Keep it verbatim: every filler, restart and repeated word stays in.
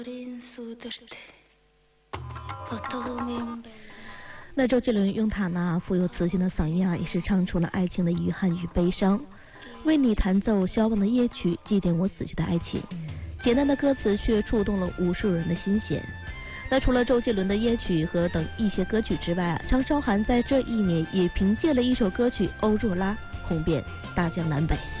那周杰伦用他那富有磁性的嗓音啊，也是唱出了爱情的遗憾与悲伤。为你弹奏消亡的夜曲，祭奠我死去的爱情。简单的歌词却触动了无数人的心弦。那除了周杰伦的夜曲和等一些歌曲之外啊，张韶涵在这一年也凭借了一首歌曲《欧若拉》红遍大江南北。